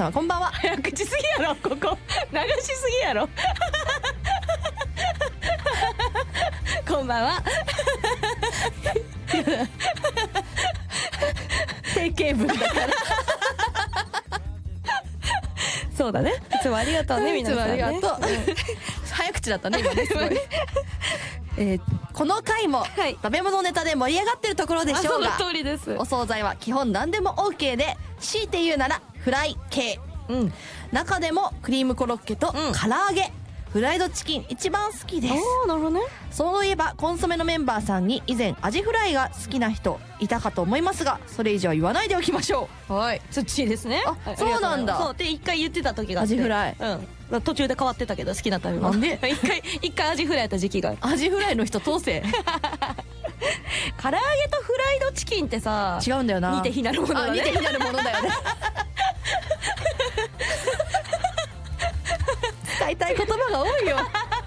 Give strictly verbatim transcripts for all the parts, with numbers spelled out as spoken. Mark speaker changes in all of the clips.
Speaker 1: 様こんばんは。
Speaker 2: 早口すぎやろ、ここ流しすぎやろこんばんは定型文だからそうだね、いつもありがとうね、みんなさんね。
Speaker 1: いつもありがとう早口だったね今ね、すごいえー、この回も食べ物ネタで盛り上がってるところでしょうが、
Speaker 2: その通りです。
Speaker 1: お惣菜は基本何でも OK で、強いて言うならフライ系、うん、中でもクリームコロッケと唐揚げ、うん、フライドチキン一番好きです。
Speaker 2: あ、なるほどね。
Speaker 1: そういえばコンソメのメンバーさんに以前アジフライが好きな人いたかと思いますが、それ以上は言わないでおきましょ
Speaker 2: う。はい、そっちですね。
Speaker 1: あ、そうなんだ。
Speaker 2: そうで一回言ってた時があって、
Speaker 1: アジフライ、
Speaker 2: うん、途中で変わってたけど好きな食べ物
Speaker 1: なんで
Speaker 2: 一回一回アジフライやった時期がある。
Speaker 1: アジフライの人通せ
Speaker 2: 唐揚げとフライドチキンってさ、
Speaker 1: 違うんだよな。
Speaker 2: 似て非なるものだね。
Speaker 1: 似て非なるものだよね使いたい言葉が多いよ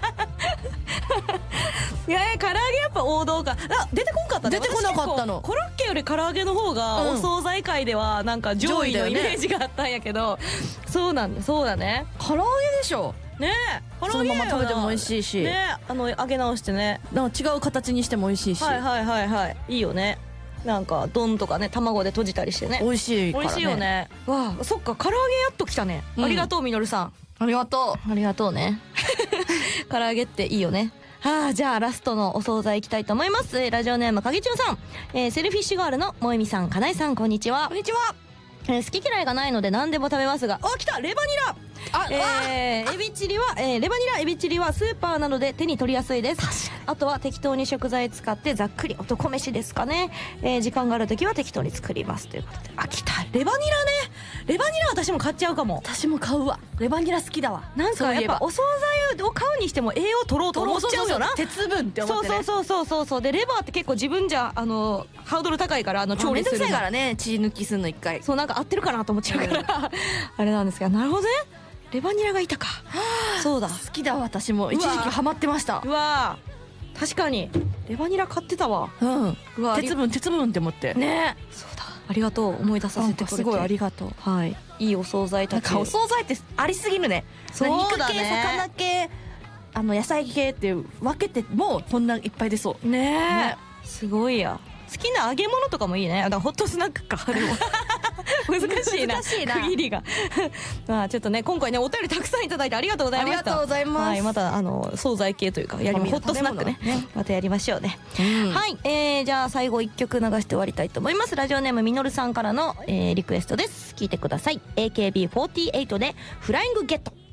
Speaker 2: いや、唐揚げやっぱ王道か。あ、出てこんかったね。
Speaker 1: 出てこなかったの。
Speaker 2: コロッケより唐揚げの方がお惣菜界ではなんか上位のイメージがあったんやけど、そうなんだ、そうだね。
Speaker 1: 唐揚げでしょ
Speaker 2: ねえ、
Speaker 1: そのまま食べても美味しいし
Speaker 2: ね、あの揚げ直してね、
Speaker 1: なんか違う形にしても美味しいし、
Speaker 2: はいはいはいはい、いいよね。なんか丼とかね、卵で閉じたりしてね、
Speaker 1: 美味しいからね。
Speaker 2: 美味しいよね。わあ、そっか、唐揚げやっときたね、うん、ありがとうみのるさん、
Speaker 1: ありがと
Speaker 2: うありがとうね唐揚げっていいよね。はあ、じゃあラストのお惣菜いきたいと思います。ラジオネームかげちゅんさん、えー、セルフィッシュガールのもえみさん、かなえさん、こんにちは。
Speaker 1: こんにちは。
Speaker 2: えー、好き嫌いがないので何でも食べますが、あ、来た、レバニラ。
Speaker 1: あ、
Speaker 2: えー、エビチリは、えー、レバニラエビチリはスーパーなどで手に取りやすいです。あとは適当に食材使ってざっくり男飯ですかね。えー、時間がある時は適当に作りますということで。あ、来た、レバニラね。レバニラ私も買っちゃうかも。
Speaker 1: 私も買うわ。レバニラ好きだわ。
Speaker 2: なんかやっぱお惣菜を買うにしても栄養取ろうと思っちゃうよな。
Speaker 1: 鉄分って思ってね。
Speaker 2: そうそうそうそうそう。でレバーって結構自分じゃあのハードル高いから、あの調理するのめんどくさいからね、血抜きするの一回。そう、なんか合ってるかなと思っちゃうから、うん、あれなんですが、なるほどね。レバニラがいたか。そうだ、
Speaker 1: 好きだわ。私も一時期ハマってました。
Speaker 2: うわ、確かにレバニラ買ってたわ。
Speaker 1: うん、うわ、鉄分鉄分って思ってね。
Speaker 2: そうだ、ありがとう、思い出させてくれて
Speaker 1: すごいありがとう。
Speaker 2: はい、いいお惣菜たち。
Speaker 1: お惣菜ってありすぎるね。
Speaker 2: そうだね、
Speaker 1: 肉系、魚系、あの野菜系って分けてもこんないっぱい出そう
Speaker 2: ね。ね、すごいや。好きな揚げ物とかもいいね。だからホットスナックかでも難しいな、
Speaker 1: 難しいな、
Speaker 2: 区切りがまあちょっとね、今回ねお便りたくさんいただいてありがとうございました。
Speaker 1: ありがとうございます。
Speaker 2: はい、またあの惣菜系というかやりホットスナックね、またやりましょうね、うん、はい、えー、じゃあ最後いっきょく流して終わりたいと思います。ラジオネームみのるさんからの、えー、リクエストです。聞いてください。 エーケービーフォーティーエイト でフライングゲット。